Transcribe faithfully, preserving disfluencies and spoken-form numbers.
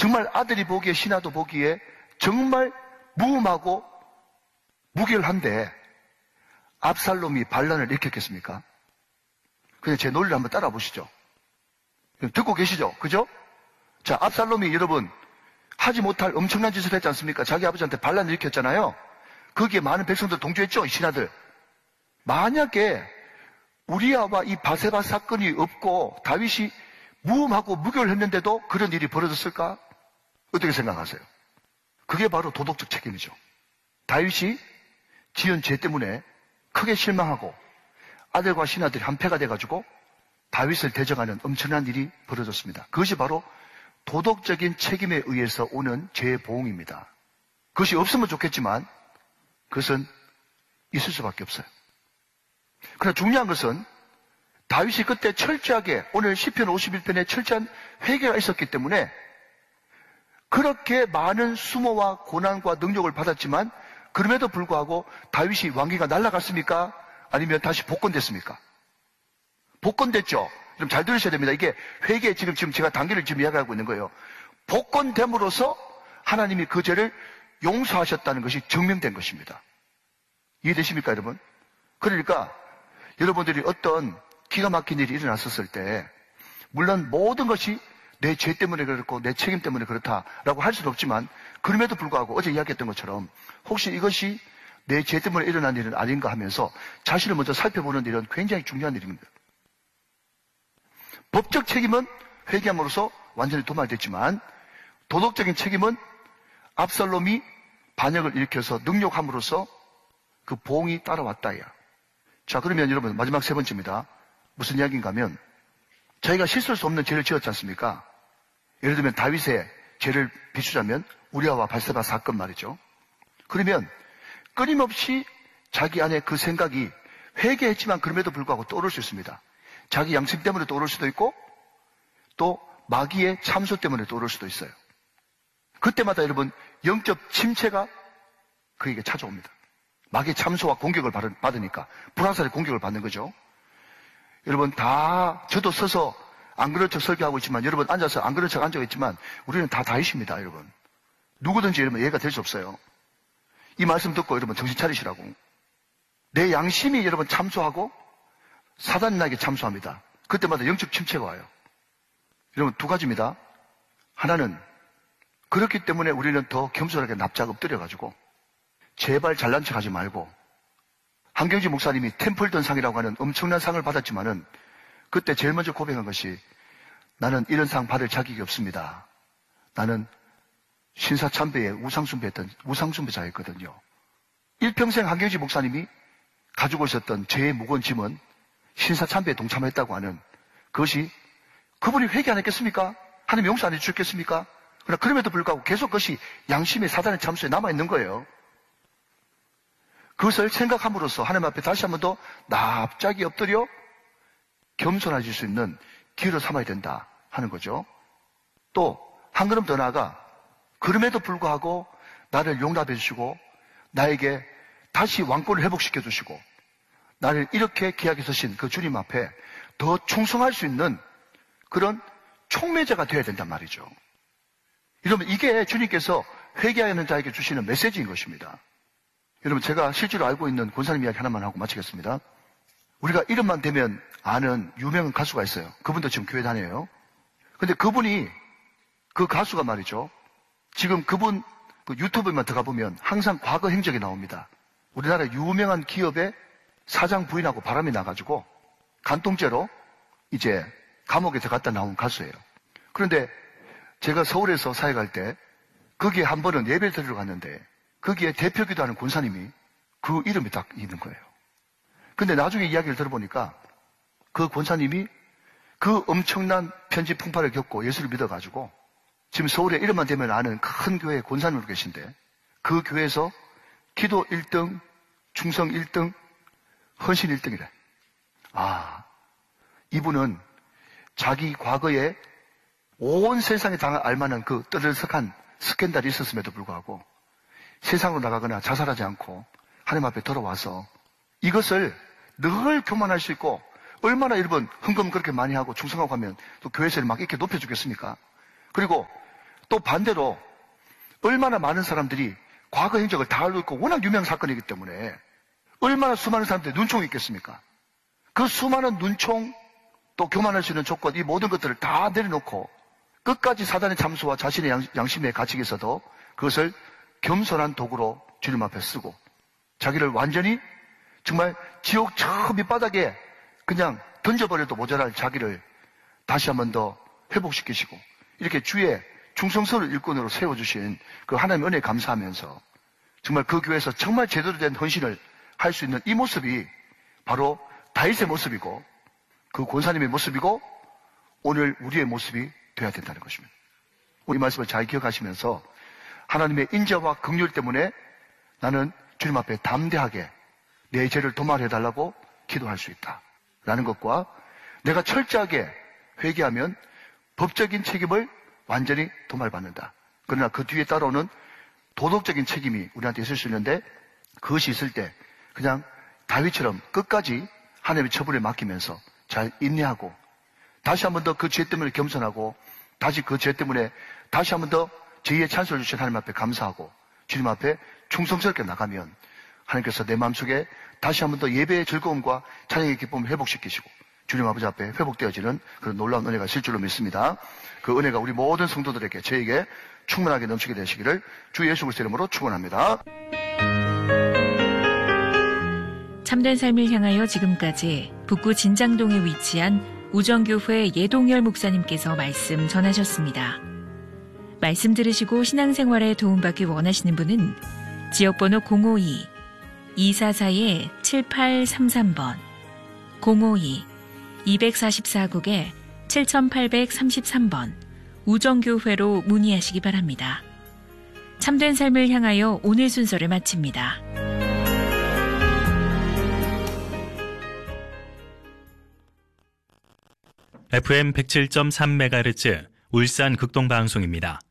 정말 아들이 보기에, 신하도 보기에 정말 무음하고 무결한데 압살롬이 반란을 일으켰겠습니까? 그냥 제 논리를 한번 따라 보시죠. 듣고 계시죠? 그죠? 자, 압살롬이 여러분 하지 못할 엄청난 짓을 했지 않습니까? 자기 아버지한테 반란을 일으켰잖아요. 거기에 많은 백성들 동조했죠, 이 신하들. 만약에 우리아와 이 바세바 사건이 없고 다윗이 무음하고 무결했는데도 그런 일이 벌어졌을까? 어떻게 생각하세요? 그게 바로 도덕적 책임이죠. 다윗이 지은 죄 때문에 크게 실망하고 아들과 신하들이 한패가 돼가지고 다윗을 대적하는 엄청난 일이 벌어졌습니다. 그것이 바로 도덕적인 책임에 의해서 오는 죄의 보응입니다. 그것이 없으면 좋겠지만 그것은 있을 수밖에 없어요. 그러나 중요한 것은 다윗이 그때 철저하게 오늘 시편 오십일 편에 철저한 회개가 있었기 때문에 그렇게 많은 수모와 고난과 능력을 받았지만 그럼에도 불구하고 다윗이 왕위가 날아갔습니까? 아니면 다시 복권됐습니까? 복권됐죠. 좀 잘 들으셔야 됩니다. 이게 회개 지금 지금 제가 단계를 지금 이야기하고 있는 거예요. 복권됨으로써 하나님이 그 죄를 용서하셨다는 것이 증명된 것입니다. 이해되십니까, 여러분? 그러니까 여러분들이 어떤 기가 막힌 일이 일어났었을 때 물론 모든 것이 내 죄 때문에 그렇고 내 책임 때문에 그렇다라고 할 수는 없지만 그럼에도 불구하고 어제 이야기했던 것처럼 혹시 이것이 내 죄 때문에 일어난 일은 아닌가 하면서 자신을 먼저 살펴보는 일은 굉장히 중요한 일입니다. 법적 책임은 회개함으로써 완전히 도말됐지만 도덕적인 책임은 압살롬이 반역을 일으켜서 능욕함으로써 그 보응이 따라왔다야. 자, 그러면 여러분 마지막 세 번째입니다. 무슨 이야기인가 하면 저희가 실수할 수 없는 죄를 지었지 않습니까? 예를 들면 다윗의 죄를 비추자면 우리아와 바세바 사건 말이죠. 그러면 끊임없이 자기 안에 그 생각이 회개했지만 그럼에도 불구하고 떠오를 수 있습니다. 자기 양심 때문에 떠오를 수도 있고 또 마귀의 참소 때문에 떠오를 수도 있어요. 그때마다 여러분 영적 침체가 그에게 찾아옵니다. 마귀의 참소와 공격을 받으니까 불화살의 공격을 받는 거죠. 여러분 다 저도 서서 안 그런 척 설교하고 있지만 여러분 앉아서 안 그런 척 앉아 있지만 우리는 다 다윗입니다, 여러분. 누구든지 여러분 이해가 될 수 없어요. 이 말씀 듣고 여러분 정신 차리시라고. 내 양심이 여러분 참소하고 사단이 나에게 참소합니다. 그때마다 영적 침체가 와요. 여러분 두 가지입니다. 하나는 그렇기 때문에 우리는 더 겸손하게 납작 엎드려가지고 제발 잘난 척하지 말고 한경지 목사님이 템플던 상이라고 하는 엄청난 상을 받았지만은 그때 제일 먼저 고백한 것이 나는 이런 상 받을 자격이 없습니다. 나는 신사참배에 우상숭배했던 우상숭배자였거든요. 일평생 한경지 목사님이 가지고 있었던 제일 무거운 짐은 신사참배에 동참했다고 하는 그것이 그분이 회개 안 했겠습니까? 하나님 용서 안 해주셨겠습니까? 그러나 그럼에도 불구하고 계속 그것이 양심의 사단의 참수에 남아있는 거예요. 그것을 생각함으로써 하나님 앞에 다시 한 번 더 납작이 엎드려 겸손해질 수 있는 기회로 삼아야 된다 하는 거죠. 또 한 걸음 더 나아가 그럼에도 불구하고 나를 용납해 주시고 나에게 다시 왕권을 회복시켜 주시고 나를 이렇게 기약해 서신 그 주님 앞에 더 충성할 수 있는 그런 촉매자가 되어야 된단 말이죠. 여러분 이게 주님께서 회개하는 자에게 주시는 메시지인 것입니다. 여러분 제가 실제로 알고 있는 권사님 이야기 하나만 하고 마치겠습니다. 우리가 이름만 대면 아는 유명한 가수가 있어요. 그분도 지금 교회 다녀요. 근데 그분이 그 가수가 말이죠. 지금 그분 그 유튜브에만 들어가 보면 항상 과거 행적이 나옵니다. 우리나라 유명한 기업의 사장 부인하고 바람이 나가지고 간통죄로 이제 감옥에 들어갔다 나온 가수예요. 그런데 제가 서울에서 사역할 때 거기에 한 번은 예배를 드리러 갔는데 거기에 대표기도 하는 권사님이 그 이름이 딱 있는 거예요. 근데 나중에 이야기를 들어보니까 그 권사님이 그 엄청난 편지 풍파를 겪고 예수를 믿어가지고 지금 서울에 이름만 대면 아는 큰 교회 권사님으로 계신데 그 교회에서 기도 일 등, 충성 일 등, 헌신 일 등이래. 아, 이분은 자기 과거에 온 세상에 다 알만한 그 떠들썩한 스캔들이 있었음에도 불구하고 세상으로 나가거나 자살하지 않고 하나님 앞에 돌아와서 이것을 늘 교만할 수 있고 얼마나 여러분 헌금 그렇게 많이 하고 충성하고 하면 또 교회에서 막 이렇게 높여주겠습니까? 그리고 또 반대로 얼마나 많은 사람들이 과거 행적을 다 알고 있고 워낙 유명한 사건이기 때문에 얼마나 수많은 사람들이 눈총이 있겠습니까? 그 수많은 눈총, 또 교만할 수 있는 조건, 이 모든 것들을 다 내려놓고 끝까지 사단의 참수와 자신의 양, 양심에 갇히겠어도 그것을 겸손한 도구로 주님 앞에 쓰고 자기를 완전히 정말 지옥 저 밑바닥에 그냥 던져버려도 모자랄 자기를 다시 한 번 더 회복시키시고 이렇게 주의 충성스러운 일꾼으로 세워주신 그 하나님의 은혜에 감사하면서 정말 그 교회에서 정말 제대로 된 헌신을 할 수 있는 이 모습이 바로 다윗의 모습이고 그 권사님의 모습이고 오늘 우리의 모습이 되어야 된다는 것입니다. 우리 말씀을 잘 기억하시면서 하나님의 인자와 긍휼 때문에 나는 주님 앞에 담대하게 내 죄를 도말해달라고 기도할 수 있다 라는 것과 내가 철저하게 회개하면 법적인 책임을 완전히 도말받는다. 그러나 그 뒤에 따라오는 도덕적인 책임이 우리한테 있을 수 있는데 그것이 있을 때 그냥 다윗처럼 끝까지 하나님의 처분에 맡기면서 잘 인내하고 다시 한 번 더 그 죄 때문에 겸손하고 다시 그 죄 때문에 다시 한 번 더 제의의 찬스를 주신 하나님 앞에 감사하고 주님 앞에 충성스럽게 나가면 하나님께서 내 마음속에 다시 한 번 더 예배의 즐거움과 찬양의 기쁨을 회복시키시고 주님 아버지 앞에 회복되어지는 그런 놀라운 은혜가 있을 줄로 믿습니다. 그 은혜가 우리 모든 성도들에게 저에게 충만하게 넘치게 되시기를 주 예수 그리스도의 이름으로 축원합니다. 참된 삶을 향하여 지금까지 북구 진장동에 위치한 우정교회 예동열 목사님께서 말씀 전하셨습니다. 말씀 들으시고 신앙생활에 도움받기 원하시는 분은 지역번호 공오이 이사사 칠팔삼삼 번 공오이 이사사 국에 칠팔삼삼 번 우정교회로 문의하시기 바랍니다. 참된 삶을 향하여 오늘 순서를 마칩니다. 에프엠 백칠 점 삼 메가헤르츠 울산 극동방송입니다.